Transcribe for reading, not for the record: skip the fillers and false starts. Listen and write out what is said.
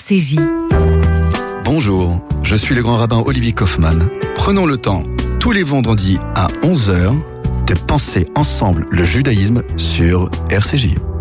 RCJ. Bonjour, je suis le grand rabbin Olivier Kaufmann. Prenons le temps, tous les vendredis à 11h, de penser ensemble le judaïsme sur RCJ.